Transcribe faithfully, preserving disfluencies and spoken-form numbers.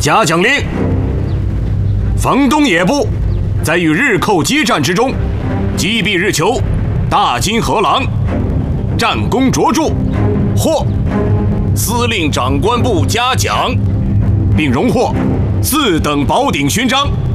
嘉奖令：冯东野部在与日寇激战之中，击毙日酋大金河郎，战功卓著，获司令长官部嘉奖，并荣获四等宝鼎勋章。